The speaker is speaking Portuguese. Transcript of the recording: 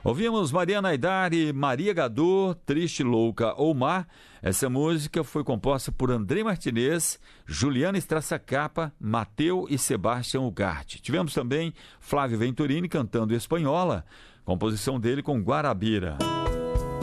Ouvimos Mariana Aidar e Maria Gadu, Triste, Louca ou Má. Essa música foi composta por André Martinez, Juliana Strassacapa, Mateu e Sebastião Ugarte. Tivemos também Flávio Venturini cantando Espanhola, composição dele com Guarabira.